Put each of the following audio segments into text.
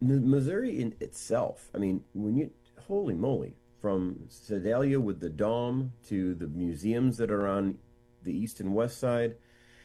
Missouri in itself, I mean, holy moly, from Sedalia with the Dome to the museums that are on the east and west side,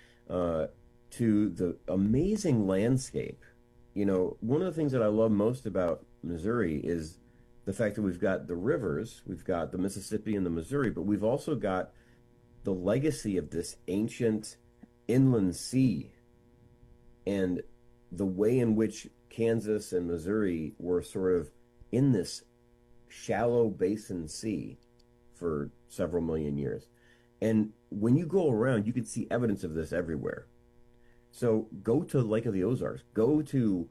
to the amazing landscape. One of the things that I love most about Missouri is the fact that we've got the rivers, we've got the Mississippi and the Missouri, but we've also got the legacy of this ancient inland sea and the way in which Kansas and Missouri were sort of in this shallow basin sea for several million years. And when you go around, you can see evidence of this everywhere. So go to Lake of the Ozarks. Go to,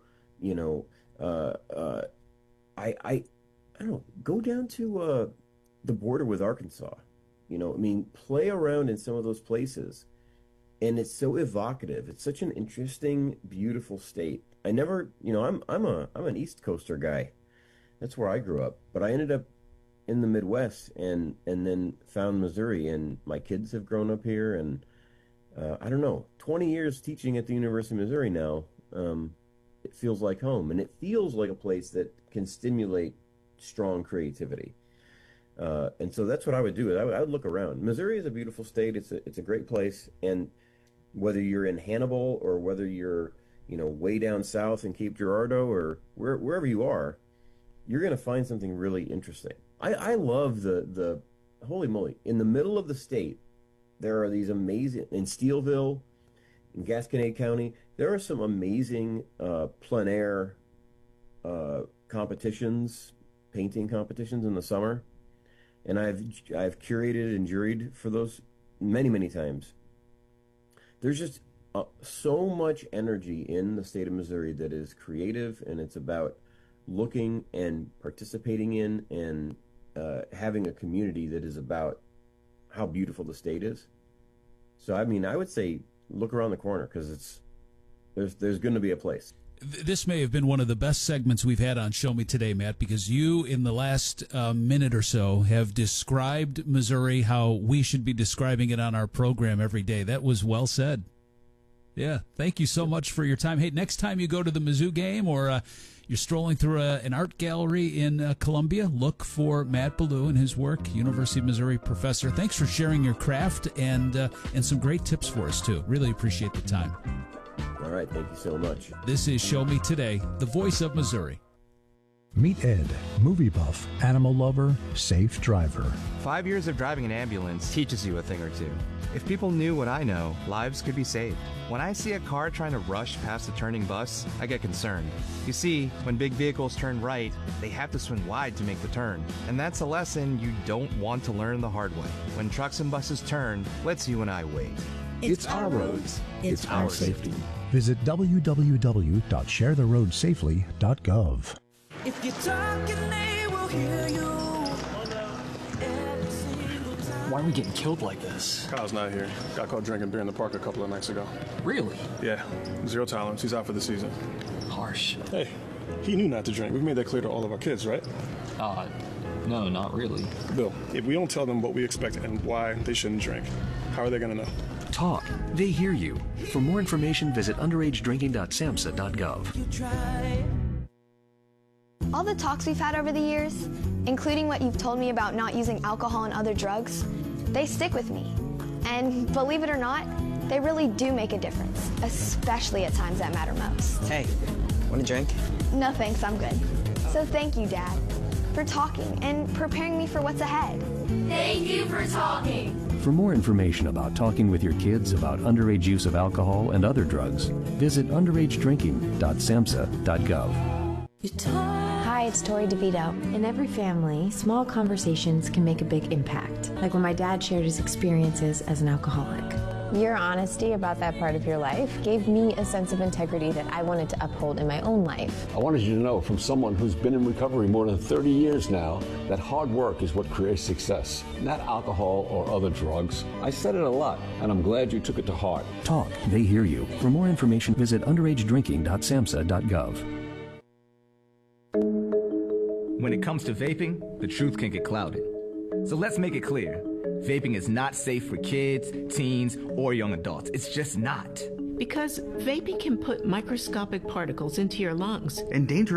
I don't know, go down to the border with Arkansas. Play around in some of those places. And it's so evocative. It's such an interesting, beautiful state. I never, I'm an East Coaster guy. That's where I grew up. But I ended up in the Midwest and then found Missouri. And my kids have grown up here. And I don't know, 20 years teaching at the University of Missouri now. It feels like home. And it feels like a place that can stimulate strong creativity. And so that's what I would do. I would look around. Missouri is a beautiful state. It's a great place. And whether you're in Hannibal or whether you're, way down south in Cape Girardeau or wherever you are, you're going to find something really interesting. I love the holy moly. In the middle of the state, there are these amazing, in Steelville, in Gasconade County, there are some amazing plein air competitions, painting competitions in the summer. And I've curated and juried for those many, many times. There's just so much energy in the state of Missouri that is creative, and it's about looking and participating in and having a community that is about how beautiful the state is. So, I would say look around the corner because there's going to be a place. This may have been one of the best segments we've had on Show Me Today, Matt, because you, in the last minute or so, have described Missouri how we should be describing it on our program every day. That was well said. Yeah, thank you so much for your time. Hey, next time you go to the Mizzou game or you're strolling through an art gallery in Columbia, look for Matt Ballou and his work, University of Missouri professor. Thanks for sharing your craft and some great tips for us, too. Really appreciate the time. All right, thank you so much. This is Show Me Today, the voice of Missouri. Meet Ed, movie buff, animal lover, safe driver. 5 years of driving an ambulance teaches you a thing or two. If people knew what I know, lives could be saved. When I see a car trying to rush past a turning bus, I get concerned. You see, when big vehicles turn right, they have to swing wide to make the turn. And that's a lesson you don't want to learn the hard way. When trucks and buses turn, let's you and I wait. It's our roads. It's our safety. Visit www.sharetheroadsafely.gov. If you're talking, they will hear you. Why are we getting killed like this? Kyle's not here. Got caught drinking beer in the park a couple of nights ago. Really? Yeah. 0 tolerance. He's out for the season. Harsh. Hey, he knew not to drink. We've made that clear to all of our kids, right? No, not really. Bill, if we don't tell them what we expect and why they shouldn't drink, how are they going to know? Talk. They hear you. For more information, visit underagedrinking.samhsa.gov. All the talks we've had over the years, including what you've told me about not using alcohol and other drugs, they stick with me. And believe it or not, they really do make a difference, especially at times that matter most. Hey, want a drink? No thanks, I'm good. So thank you, Dad, for talking and preparing me for what's ahead. Thank you for talking. For more information about talking with your kids about underage use of alcohol and other drugs, visit underagedrinking.samhsa.gov. Hi, it's Tori DeVito. In every family, small conversations can make a big impact, like when my dad shared his experiences as an alcoholic. Your honesty about that part of your life gave me a sense of integrity that I wanted to uphold in my own life. I wanted you to know from someone who's been in recovery more than 30 years now that hard work is what creates success, not alcohol or other drugs. I said it a lot, and I'm glad you took it to heart. Talk. They hear you. For more information, visit underagedrinking.samhsa.gov. When it comes to vaping, the truth can get clouded. So let's make it clear. Vaping is not safe for kids, teens, or young adults. It's just not. Because vaping can put microscopic particles into your lungs. And dangerous